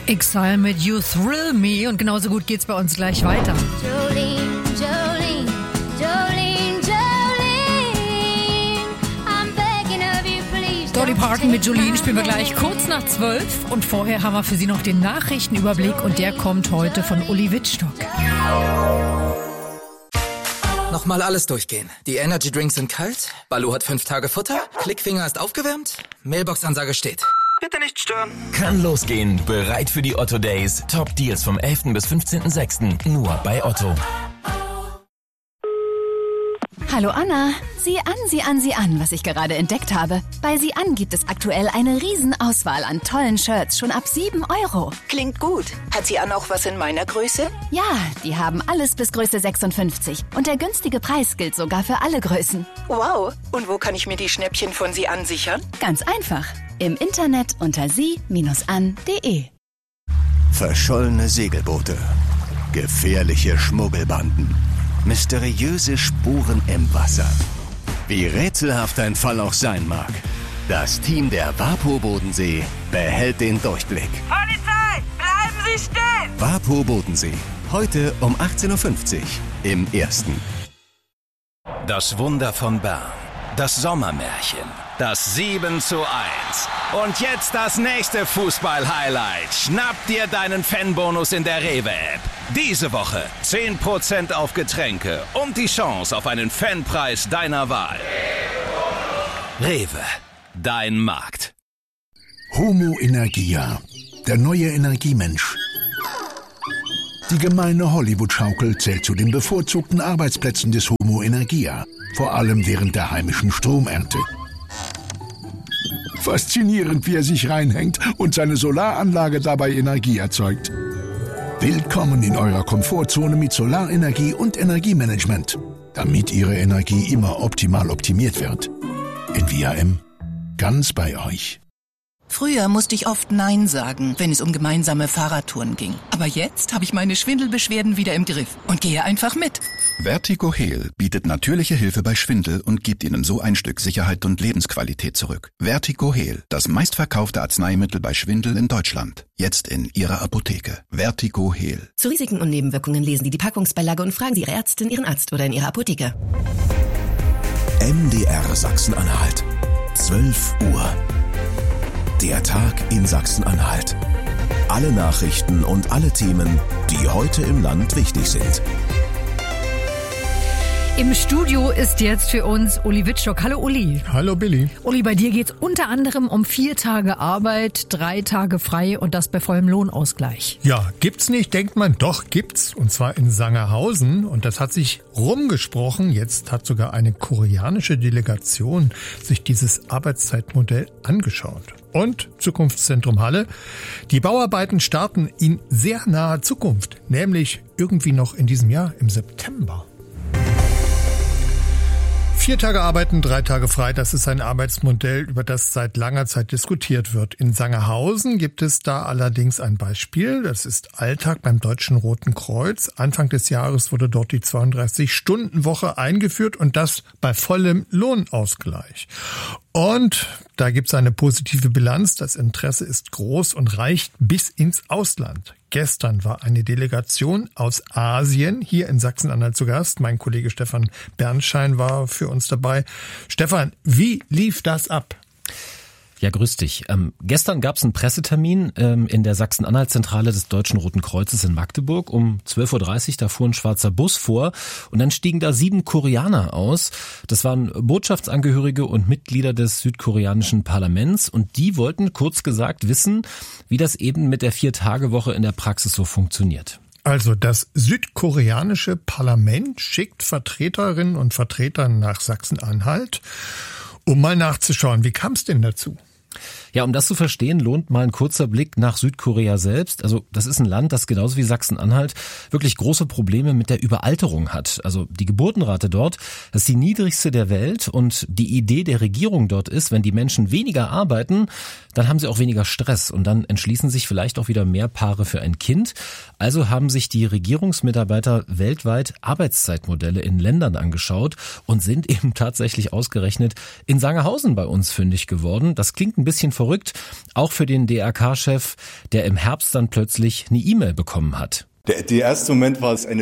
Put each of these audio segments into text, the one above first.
Exile mit You Thrill Me und genauso gut geht's bei uns gleich weiter. Jolene, Jolene, Jolene, Jolene, I'm begging of you, please. Dolly Parton mit Jolene spielen wir gleich kurz nach 12 und vorher haben wir für Sie noch den Nachrichtenüberblick und der kommt heute von Uli Wittstock. Nochmal alles durchgehen. Die Energy Drinks sind kalt, Balu hat 5 Tage Futter, Klickfinger ist aufgewärmt, Mailbox-Ansage steht. Bitte nicht stören. Kann losgehen. Bereit für die Otto Days. Top Deals vom 11. bis 15.06. Nur bei Otto. Hallo Anna. Sieh an, was ich gerade entdeckt habe. Bei Sieh an gibt es aktuell eine Riesenauswahl an tollen Shirts, schon ab 7 €. Klingt gut. Hat Sieh an auch was in meiner Größe? Ja, die haben alles bis Größe 56. Und der günstige Preis gilt sogar für alle Größen. Wow. Und wo kann ich mir die Schnäppchen von Sieh an sichern? Ganz einfach. Im Internet unter sie-an.de. Verschollene Segelboote, gefährliche Schmuggelbanden, mysteriöse Spuren im Wasser. Wie rätselhaft ein Fall auch sein mag, das Team der WaPo Bodensee behält den Durchblick. Polizei, bleiben Sie stehen! WaPo Bodensee, heute um 18.50 Uhr im Ersten. Das Wunder von Bern. Das Sommermärchen. Das 7:1. Und jetzt das nächste Fußball-Highlight. Schnapp dir deinen Fanbonus in der Rewe-App. Diese Woche 10% auf Getränke und die Chance auf einen Fanpreis deiner Wahl. Rewe, dein Markt. Homo Energia, der neue Energiemensch. Die gemeine Hollywood-Schaukel zählt zu den bevorzugten Arbeitsplätzen des Homo Energia, vor allem während der heimischen Stromernte. Faszinierend, wie er sich reinhängt und seine Solaranlage dabei Energie erzeugt. Willkommen in eurer Komfortzone mit Solarenergie und Energiemanagement, damit Ihre Energie immer optimal optimiert wird. In VRM, ganz bei euch. Früher musste ich oft Nein sagen, wenn es um gemeinsame Fahrradtouren ging. Aber jetzt habe ich meine Schwindelbeschwerden wieder im Griff und gehe einfach mit. Vertigo-Heal bietet natürliche Hilfe bei Schwindel und gibt Ihnen so ein Stück Sicherheit und Lebensqualität zurück. Vertigo-Heal, das meistverkaufte Arzneimittel bei Schwindel in Deutschland. Jetzt in Ihrer Apotheke. Vertigo-Heal. Zu Risiken und Nebenwirkungen lesen Sie die Packungsbeilage und fragen Sie Ihre Ärztin, Ihren Arzt oder in Ihrer Apotheke. MDR Sachsen-Anhalt. 12 Uhr. Der Tag in Sachsen-Anhalt. Alle Nachrichten und alle Themen, die heute im Land wichtig sind. Im Studio ist jetzt für uns Uli Wittstock. Hallo Uli. Hallo Billy. Uli, bei dir geht's unter anderem um 4 Tage Arbeit, 3 Tage frei und das bei vollem Lohnausgleich. Ja, gibt's nicht, denkt man, doch gibt's. Und zwar in Sangerhausen. Und das hat sich rumgesprochen. Jetzt hat sogar eine koreanische Delegation sich dieses Arbeitszeitmodell angeschaut. Und Zukunftszentrum Halle. Die Bauarbeiten starten in sehr naher Zukunft, nämlich irgendwie noch in diesem Jahr, im September. 4 Tage arbeiten, 3 Tage frei, das ist ein Arbeitsmodell, über das seit langer Zeit diskutiert wird. In Sangerhausen gibt es da allerdings ein Beispiel. Das ist Alltag beim Deutschen Roten Kreuz. Anfang des Jahres wurde dort die 32-Stunden-Woche eingeführt und das bei vollem Lohnausgleich. Und da gibt es eine positive Bilanz. Das Interesse ist groß und reicht bis ins Ausland. Gestern war eine Delegation aus Asien hier in Sachsen-Anhalt zu Gast. Mein Kollege Stefan Bernschein war für uns dabei. Stefan, wie lief das ab? Ja, grüß dich. Gestern gab es einen Pressetermin in der Sachsen-Anhalt-Zentrale des Deutschen Roten Kreuzes in Magdeburg um 12.30 Uhr. Da fuhr ein schwarzer Bus vor und dann stiegen da 7 Koreaner aus. Das waren Botschaftsangehörige und Mitglieder des südkoreanischen Parlaments und die wollten kurz gesagt wissen, wie das eben mit der 4-Tage-Woche in der Praxis so funktioniert. Also das südkoreanische Parlament schickt Vertreterinnen und Vertreter nach Sachsen-Anhalt, um mal nachzuschauen. Wie kam es denn dazu? Ja, um das zu verstehen, lohnt mal ein kurzer Blick nach Südkorea selbst. Also das ist ein Land, das genauso wie Sachsen-Anhalt wirklich große Probleme mit der Überalterung hat. Also die Geburtenrate dort, das ist die niedrigste der Welt und die Idee der Regierung dort ist, wenn die Menschen weniger arbeiten, dann haben sie auch weniger Stress und dann entschließen sich vielleicht auch wieder mehr Paare für ein Kind. Also haben sich die Regierungsmitarbeiter weltweit Arbeitszeitmodelle in Ländern angeschaut und sind eben tatsächlich ausgerechnet in Sangerhausen bei uns fündig geworden. Das klingt ein bisschen verrückt, verrückt, auch für den DRK-Chef, der im Herbst dann plötzlich eine E-Mail bekommen hat. Der erste Moment war es eine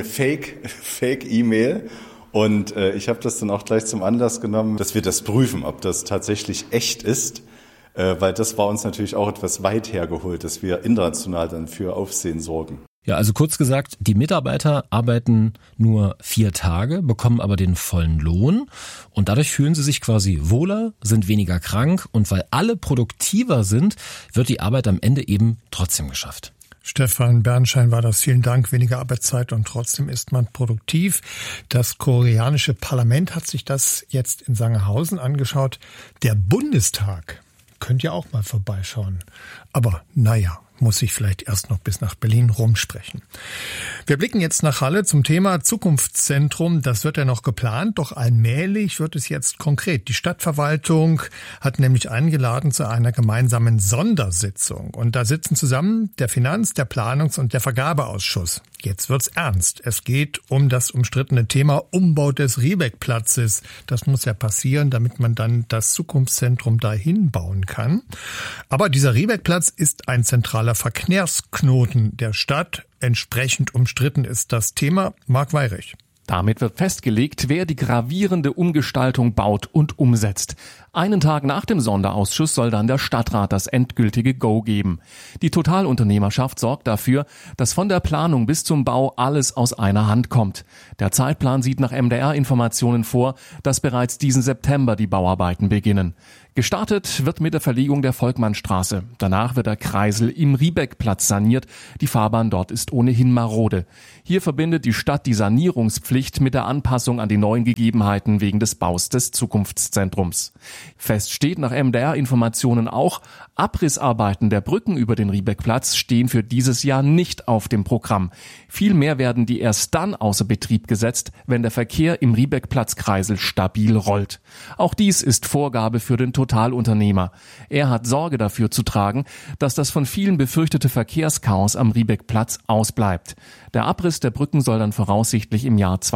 Fake-E-Mail. Und ich habe das dann auch gleich zum Anlass genommen, dass wir das prüfen, ob das tatsächlich echt ist. Weil das war uns natürlich auch etwas weit hergeholt, dass wir international dann für Aufsehen sorgen. Ja, also kurz gesagt, die Mitarbeiter arbeiten nur 4 Tage, bekommen aber den vollen Lohn und dadurch fühlen sie sich quasi wohler, sind weniger krank und weil alle produktiver sind, wird die Arbeit am Ende eben trotzdem geschafft. Stefan Bernstein war das. Vielen Dank. Weniger Arbeitszeit und trotzdem ist man produktiv. Das koreanische Parlament hat sich das jetzt in Sangerhausen angeschaut. Der Bundestag könnte ja auch mal vorbeischauen. Aber naja, muss ich vielleicht erst noch bis nach Berlin rumsprechen. Wir blicken jetzt nach Halle zum Thema Zukunftszentrum. Das wird ja noch geplant, doch allmählich wird es jetzt konkret. Die Stadtverwaltung hat nämlich eingeladen zu einer gemeinsamen Sondersitzung. Und da sitzen zusammen der Finanz-, der Planungs- und der Vergabeausschuss. Jetzt wird's ernst. Es geht um das umstrittene Thema Umbau des Riebeck-Platzes. Das muss ja passieren, damit man dann das Zukunftszentrum dahin bauen kann. Aber dieser Riebeck-Platz ist ein zentraler Verkehrsknoten der Stadt. Entsprechend umstritten ist das Thema. Marc Weyrich. Damit wird festgelegt, wer die gravierende Umgestaltung baut und umsetzt. Einen Tag nach dem Sonderausschuss soll dann der Stadtrat das endgültige Go geben. Die Totalunternehmerschaft sorgt dafür, dass von der Planung bis zum Bau alles aus einer Hand kommt. Der Zeitplan sieht nach MDR-Informationen vor, dass bereits diesen September die Bauarbeiten beginnen. Gestartet wird mit der Verlegung der Volkmannstraße. Danach wird der Kreisel im Riebeck-Platz saniert. Die Fahrbahn dort ist ohnehin marode. Hier verbindet die Stadt die Sanierungspflicht mit der Anpassung an die neuen Gegebenheiten wegen des Baus des Zukunftszentrums. Fest steht nach MDR-Informationen auch, Abrissarbeiten der Brücken über den Riebeck-Platz stehen für dieses Jahr nicht auf dem Programm. Vielmehr werden die erst dann außer Betrieb gesetzt, wenn der Verkehr im Riebeck-Platz-Kreisel stabil rollt. Auch dies ist Vorgabe für den Totalunternehmer. Er hat Sorge dafür zu tragen, dass das von vielen befürchtete Verkehrschaos am Riebeck-Platz ausbleibt. Der Abriss der Brücken soll dann voraussichtlich im Jahr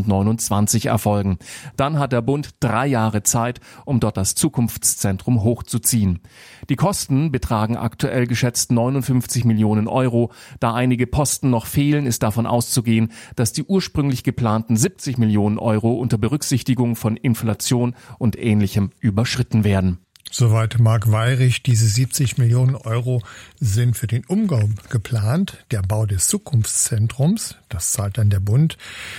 2029 erfolgen. Dann hat der Bund 3 Jahre Zeit, um dort das Zukunftszentrum hochzuziehen. Die Kosten betragen aktuell geschätzt 59 Millionen Euro. Da einige Posten noch fehlen, ist davon auszugehen, dass die ursprünglich geplanten 70 Millionen Euro unter Berücksichtigung von Inflation und Ähnlichem überschritten werden. Soweit Marc Weyrich. Diese 70 Millionen Euro sind für den Umbau geplant. Der Bau des Zukunftszentrums, das zahlt dann der Bund.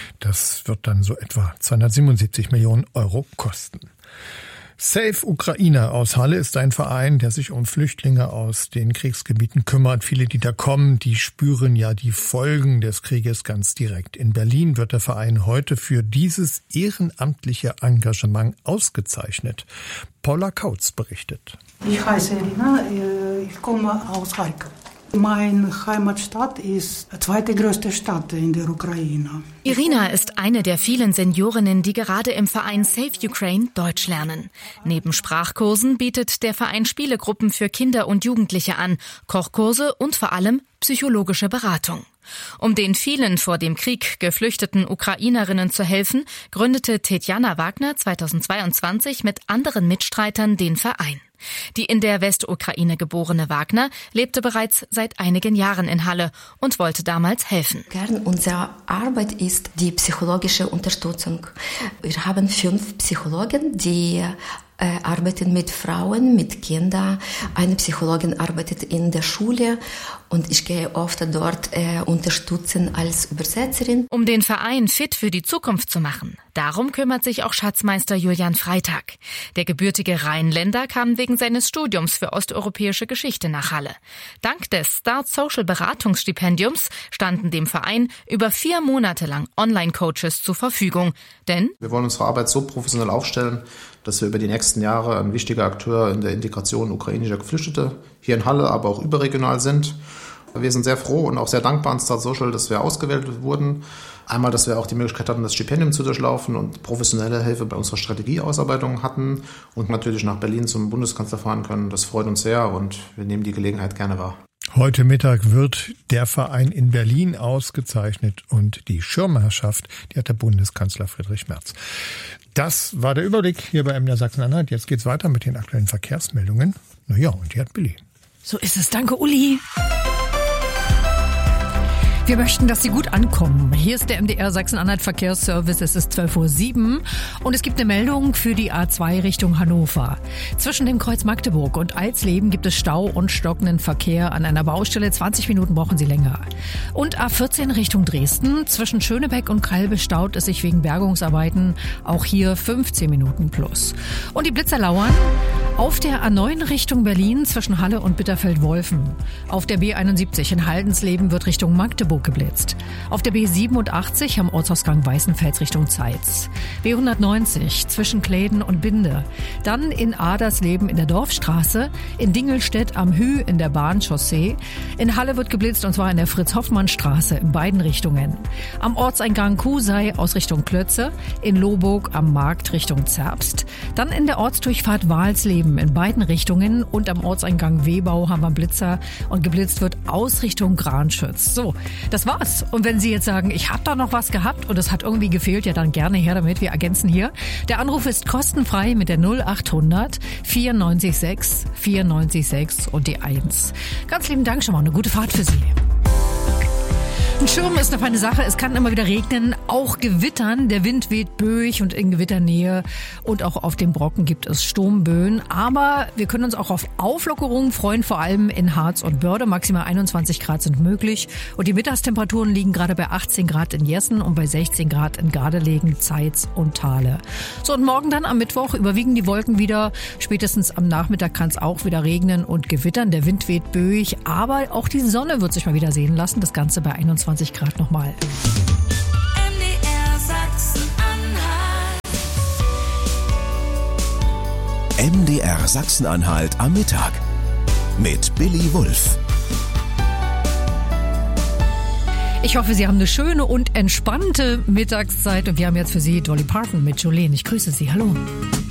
Das wird dann so etwa 277 Millionen Euro kosten. Save Ukraine aus Halle ist ein Verein, der sich um Flüchtlinge aus den Kriegsgebieten kümmert. Viele, die da kommen, die spüren ja die Folgen des Krieges ganz direkt. In Berlin wird der Verein heute für dieses ehrenamtliche Engagement ausgezeichnet. Paula Kautz berichtet. Ich heiße Irina, ich komme aus Kharkiv. Meine Heimatstadt ist die zweitgrößte Stadt in der Ukraine. Irina ist eine der vielen Seniorinnen, die gerade im Verein Save Ukraine Deutsch lernen. Neben Sprachkursen bietet der Verein Spielegruppen für Kinder und Jugendliche an, Kochkurse und vor allem psychologische Beratung. Um den vielen vor dem Krieg geflüchteten Ukrainerinnen zu helfen, gründete Tetjana Wagner 2022 mit anderen Mitstreitern den Verein. Die in der Westukraine geborene Wagner lebte bereits seit einigen Jahren in Halle und wollte damals helfen. Kern unserer Arbeit ist die psychologische Unterstützung. Wir haben 5 Psychologen, die arbeiten mit Frauen, mit Kindern. Eine Psychologin arbeitet in der Schule und ich gehe oft dort unterstützen als Übersetzerin. Um den Verein fit für die Zukunft zu machen, darum kümmert sich auch Schatzmeister Julian Freitag. Der gebürtige Rheinländer kam wegen seines Studiums für osteuropäische Geschichte nach Halle. Dank des Start Social Beratungsstipendiums standen dem Verein über 4 Monate lang Online-Coaches zur Verfügung. Denn wir wollen unsere Arbeit so professionell aufstellen, dass wir über die nächsten Jahre ein wichtiger Akteur in der Integration ukrainischer Geflüchtete hier in Halle, aber auch überregional sind. Wir sind sehr froh und auch sehr dankbar an Start Social, dass wir ausgewählt wurden. Einmal, dass wir auch die Möglichkeit hatten, das Stipendium zu durchlaufen und professionelle Hilfe bei unserer Strategieausarbeitung hatten und natürlich nach Berlin zum Bundeskanzler fahren können. Das freut uns sehr und wir nehmen die Gelegenheit gerne wahr. Heute Mittag wird der Verein in Berlin ausgezeichnet und die Schirmherrschaft, die hat der Bundeskanzler Friedrich Merz. Das war der Überblick hier bei MDR Sachsen-Anhalt. Jetzt geht's weiter mit den aktuellen Verkehrsmeldungen. Naja, und die hat Billy. So ist es. Danke, Uli. Wir möchten, dass Sie gut ankommen. Hier ist der MDR Sachsen-Anhalt Verkehrsservice. Es ist 12:07 Uhr und es gibt eine Meldung für die A2 Richtung Hannover. Zwischen dem Kreuz Magdeburg und Alsleben gibt es Stau und stockenden Verkehr an einer Baustelle. 20 Minuten brauchen Sie länger. Und A14 Richtung Dresden. Zwischen Schönebeck und Kalbe staut es sich wegen Bergungsarbeiten. Auch hier 15 Minuten plus. Und die Blitzer lauern auf der A9 Richtung Berlin zwischen Halle und Bitterfeld-Wolfen. Auf der B71 in Haldensleben wird Richtung Magdeburg geblitzt. Auf der B87 am Ortsausgang Weißenfels Richtung Zeitz. B190 zwischen Kläden und Binde. Dann in Adersleben in der Dorfstraße. In Dingelstedt am Hü in der Bahnchaussee. In Halle wird geblitzt und zwar in der Fritz-Hoffmann-Straße in beiden Richtungen. Am Ortseingang Kusei aus Richtung Klötze. In Lohburg am Markt Richtung Zerbst. Dann in der Ortsdurchfahrt Walsleben in beiden Richtungen. Und am Ortseingang Wehbau haben wir Blitzer und geblitzt wird aus Richtung Granschütz. So, das war's. Und wenn Sie jetzt sagen, ich habe da noch was gehabt und es hat irgendwie gefehlt, ja dann gerne her damit. Wir ergänzen hier. Der Anruf ist kostenfrei mit der 0800 94 6 und die 1. Ganz lieben Dank schon mal. Eine gute Fahrt für Sie. Ein Schirm ist noch eine Sache. Es kann immer wieder regnen, auch gewittern. Der Wind weht böig und in Gewitternähe und auch auf dem Brocken gibt es Sturmböen. Aber wir können uns auch auf Auflockerungen freuen, vor allem in Harz und Börde. Maximal 21 Grad sind möglich. Und die Mittagstemperaturen liegen gerade bei 18 Grad in Jessen und bei 16 Grad in Gardelegen, Zeitz und Thale. So, und morgen dann am Mittwoch überwiegen die Wolken wieder. Spätestens am Nachmittag kann es auch wieder regnen und gewittern. Der Wind weht böig, aber auch die Sonne wird sich mal wieder sehen lassen. Das Ganze bei 21 Grad nochmal. MDR Sachsen-Anhalt am Mittag mit Billy Wulff. Ich hoffe, Sie haben eine schöne und entspannte Mittagszeit und wir haben jetzt für Sie Dolly Parton mit Jolene. Ich grüße Sie. Hallo.